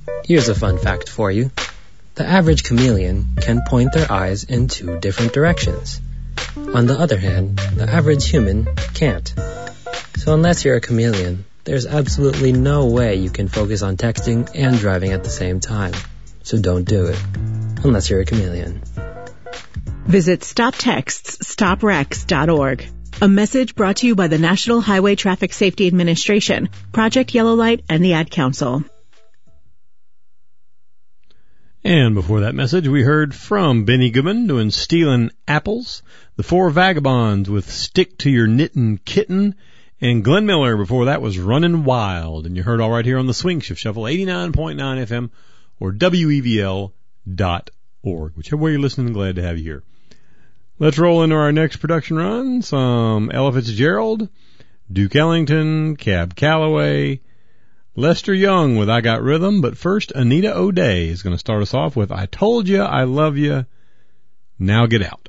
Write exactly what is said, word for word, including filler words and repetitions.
Here's a fun fact for you. The average chameleon can point their eyes in two different directions. On the other hand, the average human can't. So unless you're a chameleon, there's absolutely no way you can focus on texting and driving at the same time. So don't do it. Unless you're a chameleon. Visit stop texts stop wrecks dot org. A message brought to you by the National Highway Traffic Safety Administration, Project Yellow Light, and the Ad Council. And before that message, we heard from Benny Goodman doing Stealin' Apples, the Four Vagabonds with Stick to Your Knittin' Kitten, and Glenn Miller before that was Runnin' Wild. And you heard all right here on the Swing Shift Shuffle, eighty-nine point nine F M or W E V L dot org. Whichever way you're listening, glad to have you here. Let's roll into our next production run. Some Ella Fitzgerald, Duke Ellington, Cab Calloway, Lester Young with I Got Rhythm. But first, Anita O'Day is going to start us off with I Told Ya I Love Ya, Now Get Out.